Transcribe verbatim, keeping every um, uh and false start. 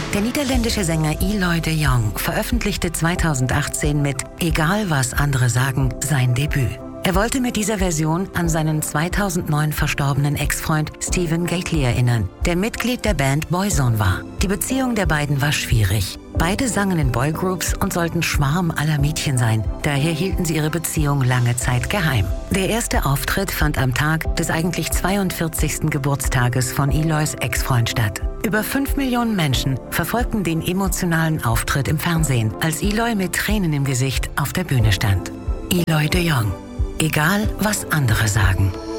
Der niederländische Sänger Eloy de Jong veröffentlichte zweitausendachtzehn mit Egal was andere sagen sein Debüt. Er wollte mit dieser Version an seinen zweitausendneun verstorbenen Ex-Freund Stephen Gately erinnern, der Mitglied der Band Boyzone war. Die Beziehung der beiden war schwierig. Beide sangen in Boygroups und sollten Schwarm aller Mädchen sein. Daher hielten sie ihre Beziehung lange Zeit geheim. Der erste Auftritt fand am Tag des eigentlich zweiundvierzigsten Geburtstages von Eloys Ex-Freund statt. Über fünf Millionen Menschen verfolgten den emotionalen Auftritt im Fernsehen, als Eloy mit Tränen im Gesicht auf der Bühne stand. Eloy de Jong. Egal, was andere sagen.